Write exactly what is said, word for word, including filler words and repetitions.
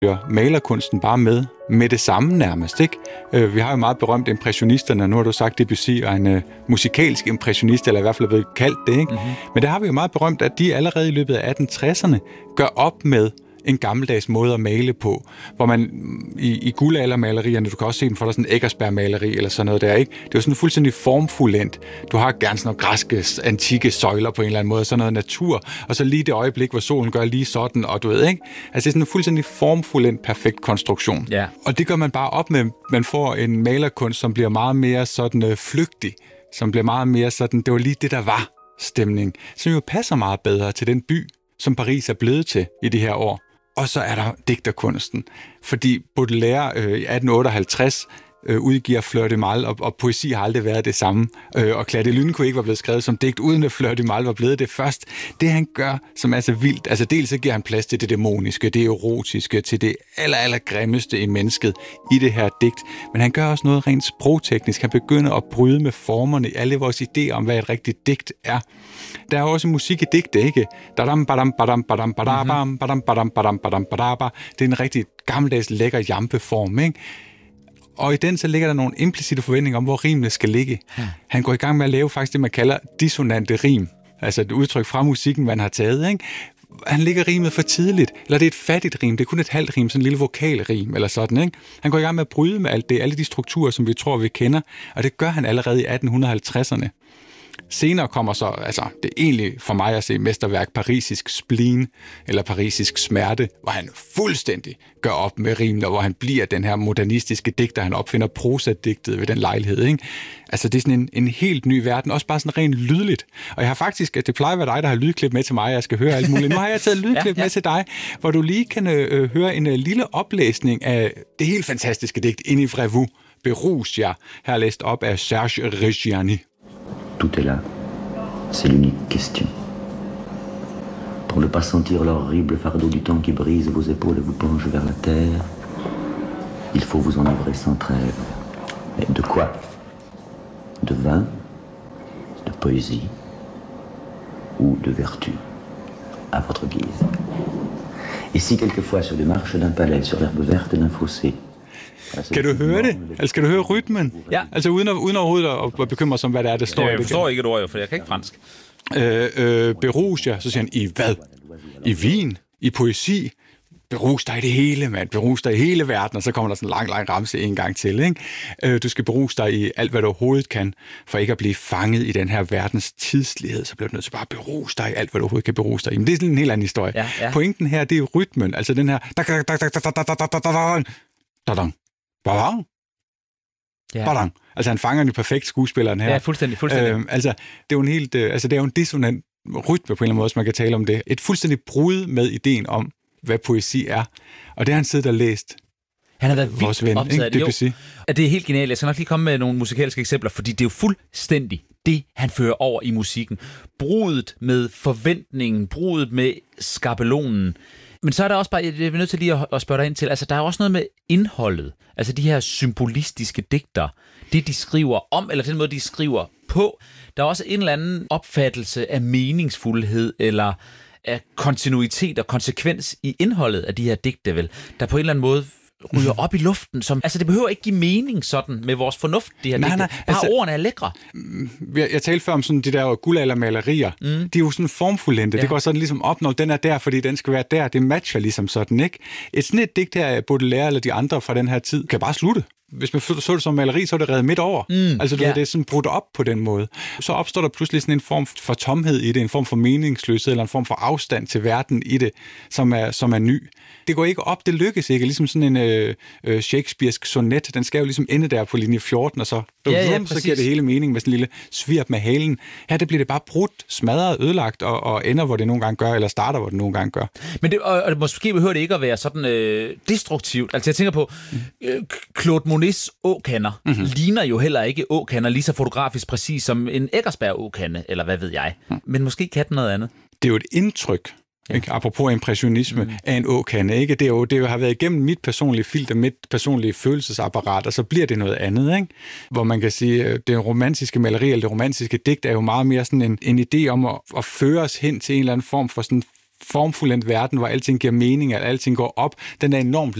malerkunsten bare med, med det samme nærmest, ikke? Øh, vi har jo meget berømt impressionisterne, nu har du sagt Debussy er en øh, musikalsk impressionist, eller i hvert fald blevet kaldt det, ikke? Mm-hmm. Men det har vi jo meget berømt, at de allerede i løbet af atten tresserne gør op med en gammeldags måde at male på, hvor man i, i guldaldermalerierne, du kan også se dem for der sådan en Eckersberg-maleri eller sådan noget der, ikke? Det er jo sådan fuldstændig formfuldendt. Du har gerne sådan nogle græske, antikke søjler på en eller anden måde, sådan noget natur, og så lige det øjeblik, hvor solen gør lige sådan, og du ved, ikke? Altså det er sådan en fuldstændig formfuldendt, perfekt konstruktion. Ja. Og det gør man bare op med, man får en malerkunst, som bliver meget mere sådan øh, flygtig, som bliver meget mere sådan, det var lige det, der var stemning, som jo passer meget bedre til den by, som Paris er blevet til i de her år. Og så er der digterkunsten, fordi Baudelaire øh, i atten otteoghalvtreds øh, udgiver Fleur de Mal, og, og poesi har aldrig været det samme. Øh, og Clair de Lune kunne ikke være blevet skrevet som digt, uden at Fleur de Mal var blevet det først. Det han gør, som er så vildt, altså dels så giver han plads til det dæmoniske, det erotiske, til det aller, aller grimmeste i mennesket i det her digt. Men han gør også noget rent sprogteknisk. Han begynder at bryde med formerne i alle vores idéer om, hvad et rigtigt digt er. Der er også musik i digte, ikke? Dadam, badam, badam, badam, badam, badam, badam, badam, badam, badam. Det er en rigtig gammeldags, lækker jampeform, ikke? Og i den så ligger der nogle implicite forventninger om, hvor rimene skal ligge. Ja. Han går i gang med at lave faktisk det, man kalder dissonante rim. Altså et udtryk fra musikken, man har taget, ikke? Han ligger rimet for tidligt, eller det er et fattigt rim, det er kun et halvt rim, sådan en lille vokalrim, eller sådan, ikke? Han går i gang med at bryde med alt det, alle de strukturer, som vi tror, vi kender, og det gør han allerede i atten halvtredserne. Senere kommer så, altså det er egentlig for mig at se mesterværk Parisisk spleen, eller Parisisk smerte, hvor han fuldstændig gør op med rimene, og hvor han bliver den her modernistiske digter, han opfinder prosadigtet ved den lejlighed, ikke? Altså det er sådan en, en helt ny verden, også bare sådan rent lydligt. Og jeg har faktisk, at det plejer at være dig, der har lydklip med til mig, jeg skal høre alt muligt. Nu har jeg taget lydklip ja, ja. med til dig, hvor du lige kan øh, høre en øh, lille oplæsning af det helt fantastiske digt, Enivrez-vous, Berus jer, her læst op af Serge Reggiani. Tout est là. C'est l'unique question. Pour ne pas sentir l'horrible fardeau du temps qui brise vos épaules et vous penche vers la terre, il faut vous enivrer sans trêve. Mais de quoi? De vin, de poésie ou de vertu, à votre guise. Et si quelquefois sur les marches d'un palais, sur l'herbe verte d'un fossé, kan du høre det? Eller skal du høre rytmen? Ja. Altså uden, at, uden overhovedet at bekymre sig om, hvad det er, der står i det. Jeg forstår ikke et ord, for jeg kan ikke fransk. Øh, øh, berus jer, så siger han, i hvad? I vin? I poesi? Berus dig i det hele, mand. Berus dig i hele verden, og så kommer der sådan en lang, lang ramse en gang til, ikke? Øh, du skal beruse dig i alt, hvad du overhovedet kan, for ikke at blive fanget i den her verdens tidslighed, så bliver du nødt til bare at beruse dig i alt, hvad du overhovedet kan beruse dig i. Men det er sådan en helt anden historie. Ja, ja. Pointen her, det er rytmen, altså den her... Badang. Ja. Badang. Altså han fanger den perfekt skuespilleren her. Ja, fuldstændig, fuldstændig. Øh, altså det er jo en helt, øh, altså det er jo en dissonant rytme på en eller anden måde, så man kan tale om det. Et fuldstændig brud med ideen om, hvad poesi er. Og det har han siddet og læst. Han har været vildt ven, optaget af det. Debussy. Jo, det er helt genialt. Jeg skal nok lige komme med nogle musikalske eksempler, fordi det er jo fuldstændig det, han fører over i musikken. Brudet med forventningen, brudet med skabelonen. Men så er der også bare, jeg er nødt til lige at spørge dig ind til, altså der er også noget med indholdet, altså de her symbolistiske digter, det de skriver om, eller den måde de skriver på. Der er også en eller anden opfattelse af meningsfuldhed, eller af kontinuitet og konsekvens i indholdet af de her digte, vel, der på en eller anden måde ryger op i luften. Som, altså det behøver ikke give mening sådan med vores fornuft, de her nej, digte. nej, Bare altså, ordene er lækre. Jeg, jeg talte før om sådan de der guldaldermalerier. Mm. De er jo sådan formfuldendte. Ja. Det går sådan ligesom op, når den er der, fordi den skal være der. Det matcher ligesom sådan, ikke? Et sådan et digt her af Baudelaire eller de andre fra den her tid kan bare slutte. Hvis man så det som maleri, så er det reddet midt over. Mm, altså, du ja. ved, det er sådan brudt op på den måde. Så opstår der pludselig sådan en form for tomhed i det, en form for meningsløshed, eller en form for afstand til verden i det, som er, som er ny. Det går ikke op, det lykkes ikke. Ligesom sådan en øh, øh, Shakespearesk sonet, den skal jo ligesom ende der på linje fjorten, og så, ja, ja, rum, så giver det hele mening med sådan en lille svirp med halen. Her det bliver det bare brudt, smadret, ødelagt, og, og ender, hvor det nogle gange gør, eller starter, hvor det nogle gange gør. Men det, og, og måske behøver det ikke at være sådan øh, destruktivt. Altså jeg tænker på, øh, Claude Monets åkander mm-hmm. ligner jo heller ikke åkander lige så fotografisk præcis som en Eckersberg åkande, eller hvad ved jeg. Mm. Men måske kan den noget andet. Det er jo et indtryk, ja. Ikke? Apropos impressionisme, mm. af en åkande. Ikke? Det, er jo, det jo har været igennem mit personlige filter, mit personlige følelsesapparat, og så bliver det noget andet. Ikke? Hvor man kan sige, at det romantiske maleri eller det romantiske digt er jo meget mere sådan en, en idé om at, at føre os hen til en eller anden form for sådan formfuldendt verden, hvor alting giver mening, at alting går op, den er enormt